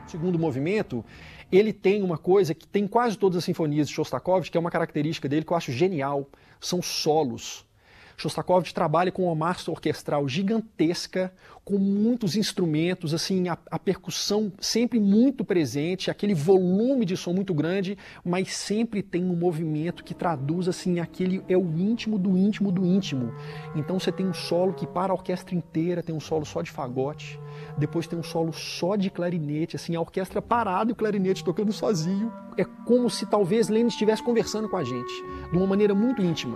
O segundo movimento, ele tem uma coisa que tem quase todas as sinfonias de Shostakovich, que é uma característica dele que eu acho genial, são solos. Shostakovich trabalha com uma massa orquestral gigantesca, com muitos instrumentos, assim, a percussão sempre muito presente, aquele volume de som muito grande, mas sempre tem um movimento que traduz, assim, aquele é o íntimo do íntimo do íntimo. Então você tem um solo que para a orquestra inteira, tem um solo só de fagote, depois tem um solo só de clarinete, assim, a orquestra parada e o clarinete tocando sozinho. É como se talvez Lenin estivesse conversando com a gente, de uma maneira muito íntima.